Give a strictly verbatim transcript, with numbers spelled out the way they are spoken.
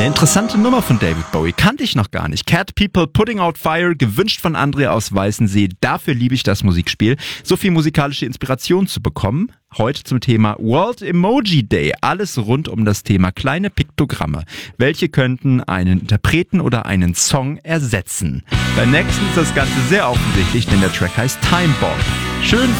Eine interessante Nummer von David Bowie, kannte ich noch gar nicht. Cat People, Putting Out Fire, gewünscht von André aus Weißensee. Dafür liebe ich das Musikspiel. So viel musikalische Inspiration zu bekommen. Heute zum Thema World Emoji Day. Alles rund um das Thema kleine Piktogramme. Welche könnten einen Interpreten oder einen Song ersetzen? Beim nächsten ist das Ganze sehr offensichtlich, denn der Track heißt Time Bomb. Schön